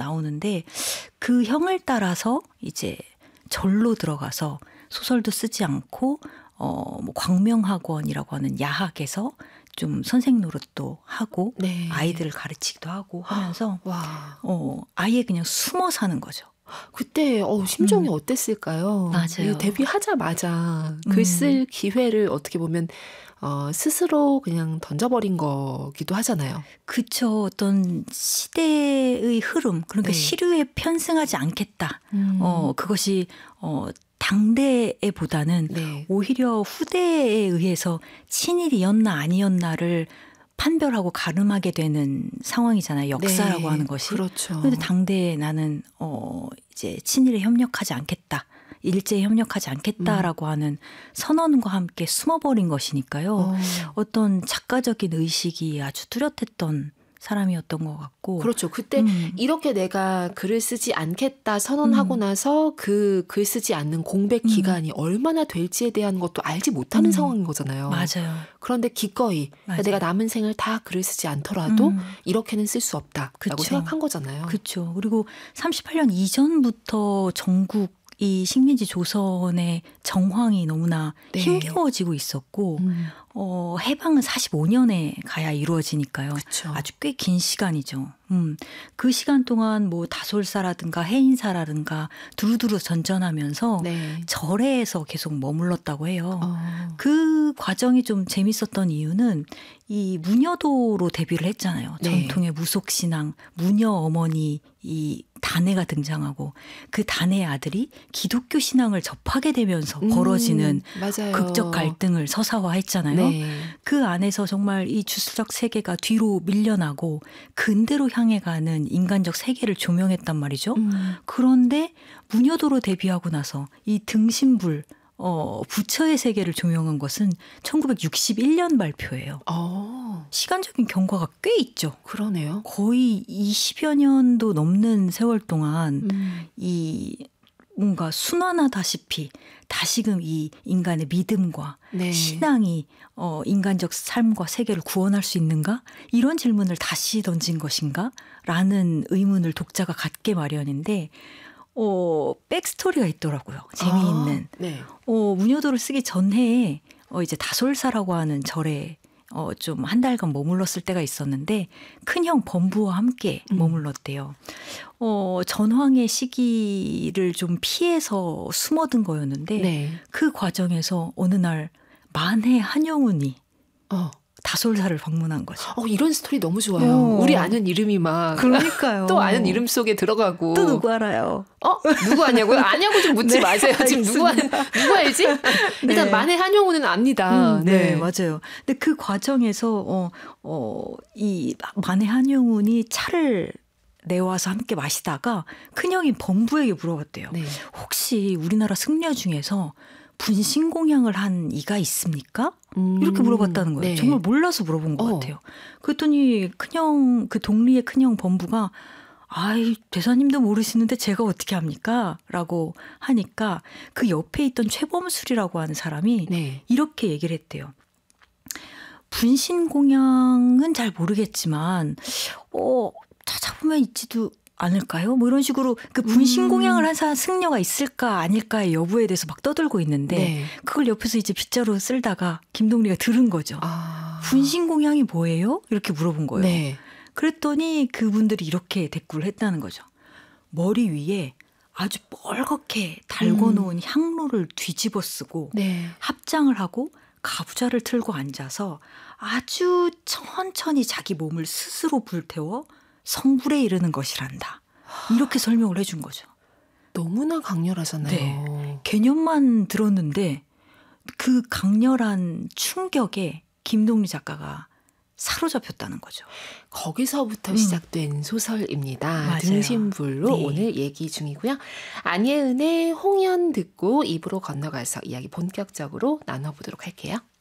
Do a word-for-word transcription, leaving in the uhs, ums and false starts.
나오는데 그 형을 따라서 이제 절로 들어가서 소설도 쓰지 않고 어, 뭐 광명학원이라고 하는 야학에서 좀 선생 노릇도 하고 네. 아이들을 가르치기도 하고 하면서 와. 어, 아예 그냥 숨어 사는 거죠. 그때 어, 심정이 음. 어땠을까요? 맞아요. 데뷔하자마자 글 쓸 기회를 어떻게 보면 어, 스스로 그냥 던져버린 거기도 하잖아요. 그쵸. 어떤 시대의 흐름, 그러니까 네. 시류에 편승하지 않겠다. 음. 어, 그것이 어, 당대에보다는 네. 오히려 후대에 의해서 친일이었나 아니었나를 판별하고 가름하게 되는 상황이잖아요. 역사라고 네. 하는 것이. 그렇죠. 그런데 당대에 나는 어, 이제 친일에 협력하지 않겠다. 일제에 협력하지 않겠다라고 음. 하는 선언과 함께 숨어버린 것이니까요. 어. 어떤 작가적인 의식이 아주 뚜렷했던 사람이었던 것 같고. 그렇죠. 그때 음. 이렇게 내가 글을 쓰지 않겠다 선언하고 음. 나서 그 글 쓰지 않는 공백 기간이 음. 얼마나 될지에 대한 것도 알지 못하는 음. 상황인 거잖아요. 맞아요. 그런데 기꺼이 맞아요. 내가 남은 생을 다 글을 쓰지 않더라도 음. 이렇게는 쓸 수 없다라고 그쵸. 생각한 거잖아요. 그렇죠. 그리고 삼십팔 년 이전부터 전국 이 식민지 조선의 정황이 너무나 네. 힘겨워지고 있었고 음. 어, 해방은 사십오 년에 가야 이루어지니까요. 그쵸. 아주 꽤 긴 시간이죠. 음, 그 시간 동안 뭐 다솔사라든가 해인사라든가 두루두루 전전하면서 네. 절에서 계속 머물렀다고 해요. 어. 그 과정이 좀 재밌었던 이유는 이 무녀도로 데뷔를 했잖아요. 네. 전통의 무속신앙, 무녀 어머니 이 단애가 등장하고 그 단애의 아들이 기독교 신앙을 접하게 되면서 음, 벌어지는 맞아요. 극적 갈등을 서사화했잖아요. 네. 그 안에서 정말 이 주술적 세계가 뒤로 밀려나고 근대로 향해 가는 인간적 세계를 조명했단 말이죠. 음. 그런데 무녀도로 데뷔하고 나서 이 등신불 어, 부처의 세계를 조명한 것은 천구백육십일 년 발표예요. 어. 시간적인 경과가 꽤 있죠. 그러네요. 거의 이십여 년도 넘는 세월 동안 음. 이 뭔가 순환하다시피 다시금 이 인간의 믿음과 네. 신앙이 어, 인간적 삶과 세계를 구원할 수 있는가? 이런 질문을 다시 던진 것인가? 라는 의문을 독자가 갖게 마련인데 어, 백스토리가 있더라고요. 재미있는. 아, 네. 어, 무녀도를 쓰기 전해에 어, 이제 다솔사라고 하는 절에 어, 좀 한 달간 머물렀을 때가 있었는데 큰형 범부와 함께 음. 머물렀대요. 어, 전황의 시기를 좀 피해서 숨어든 거였는데 네. 그 과정에서 어느 날 만해 한영운이 어. 다솔사를 방문한 거죠. 어, 이런 스토리 너무 좋아요. 어. 우리 아는 이름이 막 그러니까요. 또 아는 이름 속에 들어가고. 또 누구 알아요? 어? 누구 아냐고요? 아냐고 좀 묻지 네, 마세요. 지금 누구, 아, 누구 알지? 일단 네. 만해 한영우는 압니다. 음, 네, 네, 맞아요. 근데 그 과정에서 어, 어, 이 만해 한영운이 차를 내와서 함께 마시다가 큰형이 범부에게 물어봤대요. 네. 혹시 우리나라 승려 중에서 분신공양을 한 이가 있습니까? 음, 이렇게 물어봤다는 거예요. 네. 정말 몰라서 물어본 것 어. 같아요. 그랬더니 큰형, 그 동리의 큰형 범부가 아이 대사님도 모르시는데 제가 어떻게 합니까? 라고 하니까 그 옆에 있던 최범술이라고 하는 사람이 네. 이렇게 얘기를 했대요. 분신공양은 잘 모르겠지만 어, 찾아보면 있지도 않을까요? 뭐 이런 식으로 그 분신공양을 한 사람 승려가 있을까 아닐까의 여부에 대해서 막 떠들고 있는데 네. 그걸 옆에서 이제 빗자루 쓸다가 김동리가 들은 거죠. 아. 분신공양이 뭐예요? 이렇게 물어본 거예요. 네. 그랬더니 그분들이 이렇게 대꾸를 했다는 거죠. 머리 위에 아주 뻘겋게 달궈놓은 음. 향로를 뒤집어 쓰고 네. 합장을 하고 가부좌를 틀고 앉아서 아주 천천히 자기 몸을 스스로 불태워 성불에 이르는 것이란다. 이렇게 설명을 해준 거죠. 너무나 강렬하잖아요. 네. 개념만 들었는데 그 강렬한 충격에 김동리 작가가 사로잡혔다는 거죠. 거기서부터 음. 시작된 소설입니다. 맞아요. 등신불로 네. 오늘 얘기 중이고요. 안예은의 홍연 듣고 입으로 건너가서 이야기 본격적으로 나눠보도록 할게요.